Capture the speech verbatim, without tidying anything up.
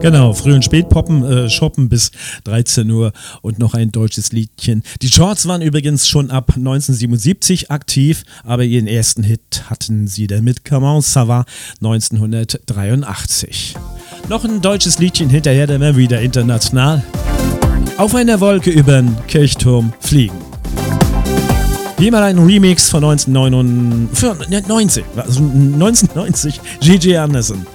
Genau, Früh- und Spätpoppen, äh, shoppen bis dreizehn Uhr und noch ein deutsches Liedchen. Die Shorts waren übrigens schon ab neunzehnhundertsiebenundsiebzig aktiv, aber ihren ersten Hit hatten sie dann mit Comment ça va neunzehnhundertdreiundachtzig. Noch ein deutsches Liedchen hinterher, dann wären wir wieder international. Auf einer Wolke übern Kirchturm fliegen. Hier mal ein Remix von neunzehnhundertneunundneunzig, also neunzehnhundertneunzig, Gigi Anderson.